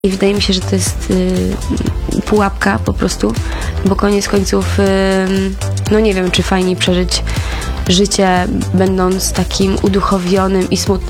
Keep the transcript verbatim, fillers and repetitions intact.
I wydaje mi się, że to jest y, pułapka po prostu, bo koniec końców, y, no nie wiem, czy fajniej przeżyć życie będąc takim uduchowionym i smutnym